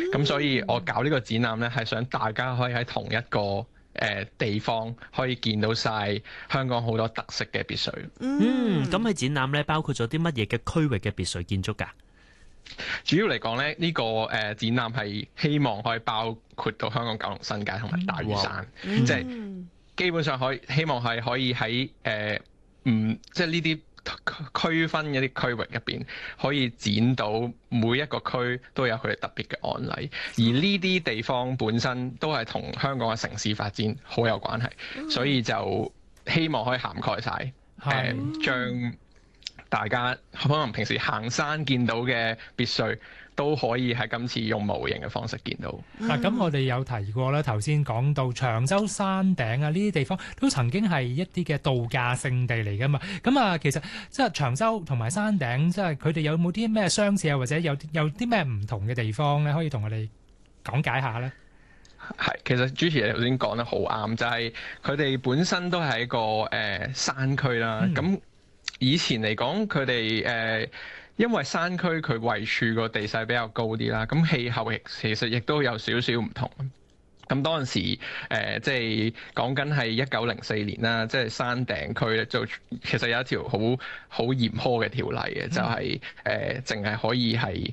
咁所以我搞呢個展覽咧，係想大家可以喺同一個地方可以見到晒香港好多特色嘅別墅。 咁喺展覽咧包括咗啲乜嘢嘅區域嘅別墅建築㗎？ 主要嚟講咧，呢個展覽係希望可以包括到香港九龍新界同埋大嶼山，即係基本上希望係可以喺即係呢啲區分一啲區域入邊，可以展到每一個區都有佢哋特別嘅案例，而呢啲地方本身都係同香港嘅城市發展好有關係，所以就希望可以涵蓋晒，將大家可能平時行山見到嘅別墅，都可以喺今次用模型嘅方式見到。 咁我哋有提過啦，頭先講到長洲山頂啊，呢啲地方都曾經係一啲嘅度假勝地嚟㗎嘛。咁啊，其實即係長洲同埋山頂，即係佢哋有冇啲咩相似啊，或者有啲咩唔同嘅地方咧，可以同我哋講解下咧？ 係，其實主持人頭先講得好啱，就係佢哋本身都係一個山區啦。咁以前嚟講，佢哋因為山區佢位處個地勢比較高啲啦，咁氣候其實亦都有少少唔同。咁當時即係講緊係1904年啦，即係山頂區咧，就其實有一條好嚴苛嘅條例嘅，就係淨係可以係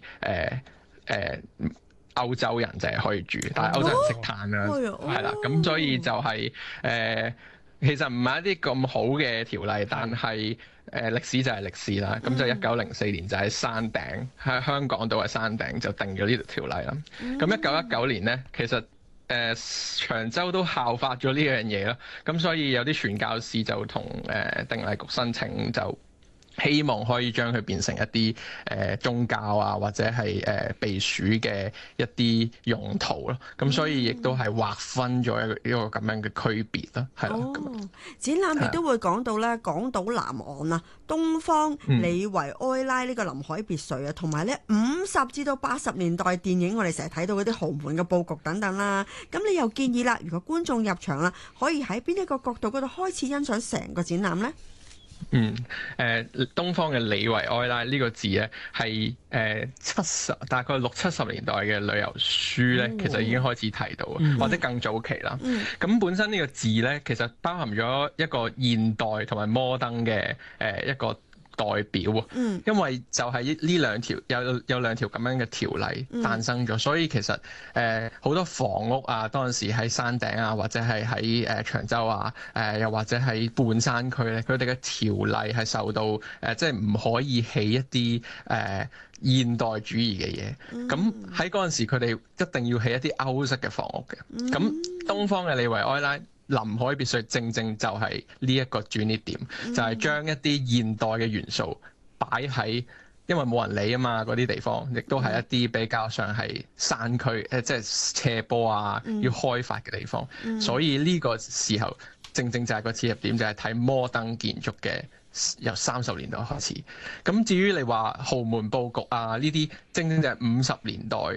歐洲人就係可以住，但係歐洲人識炭啦，係啦，咁所以就係其實唔係一啲咁好嘅條例，但係歷史就係歷史啦。咁就1904年就喺山頂，喺香港島嘅山頂就定咗呢條條例啦。咁1919年咧，其實長洲都效法咗呢樣嘢啦。咁所以有啲傳教士就同定例局申請，就希望可以將佢變成一啲宗教啊，或者係避暑嘅一啲用途咯。咁所以亦都係劃分咗一個咁樣嘅區別啦，係啦。 展覽亦都會講到咧，港島南岸啊，東方李維埃拉呢個臨海別墅啊，同埋咧50至到80年代電影，我哋成日睇到嗰啲豪門嘅佈局等等啦。咁你又建議啦，如果觀眾入場啦，可以喺邊一個角度嗰度開始欣賞成個展覽呢？ 東方嘅李維埃拉呢個字咧，係大概60-70年代嘅旅遊書咧，其實已經開始提到，或者更早期啦。咁本身呢個字咧，其實包含咗一個現代同埋摩登嘅一個代表啊，因為就係呢兩條有兩條咁樣嘅條例誕生咗，所以其實好多房屋啊，當時喺山頂啊，或者係喺長洲啊，又或者喺半山區咧，佢哋嘅條例係受到即係唔可以起一啲現代主義嘅嘢。咁喺嗰陣時，佢哋一定要起一啲歐式嘅房屋嘅。咁東方嘅李維埃拉臨海別墅正正就係呢一個轉捩點，就係將一啲現代嘅元素擺喺，因為冇人理啊嘛，嗰啲地方，亦都係一啲比較上係山區即係斜坡啊，要開發嘅地方。所以呢個時候正正就係個切入點，就係睇摩登建築嘅由30年代開始。咁至於你話豪門佈局啊，呢啲正正就係50年代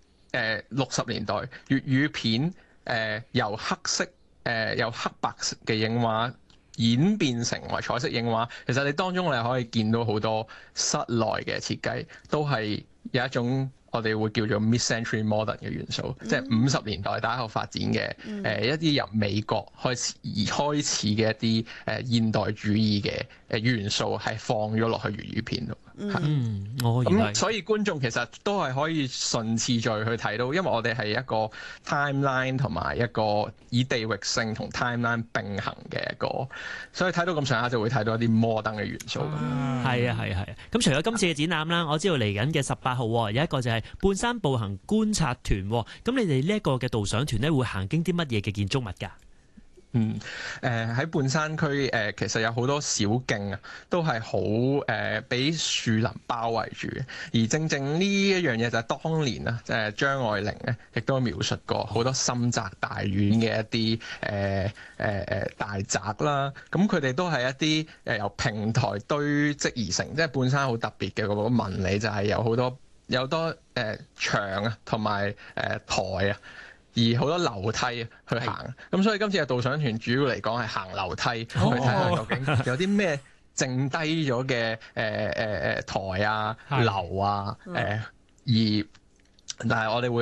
60年代粵語片由黑色由黑白嘅影畫演變成為彩色影畫，其實你當中你可以見到好多室內嘅設計，都係有一種我哋會叫做 mid-century modern 嘅元素，即係50年代打後發展嘅一啲由美國開始嘅一啲現代主義嘅元素，係放咗落去粵語片度。咁所以觀眾其實都係可以順次序去睇到，因為我哋係一個 timeline 同埋一個以地域性同 timeline 並行嘅一個，所以睇到咁上下就會睇到一啲摩登嘅元素。 係啊。咁除咗今次嘅展覽啦，我知道嚟緊嘅18號有一個就係半山步行觀察團。咁你哋呢一個嘅導賞團咧，會行經啲乜嘢嘅建築物㗎？ 喺半山區其實有好多小徑啊，都係好俾樹林包圍住嘅。而正正呢一樣嘢就係當年啊，張愛玲咧亦都描述過好多深宅大院嘅一啲大宅啦。咁佢哋都係一啲由平台堆積而成，即係半山好特別嘅嗰個紋理，就係有好多牆啊，同埋台啊。而好多樓梯去行，咁所以今次嘅導賞團主要嚟講係行樓梯去睇下究竟有啲咩剩低咗嘅台啊、樓啊，但係我哋會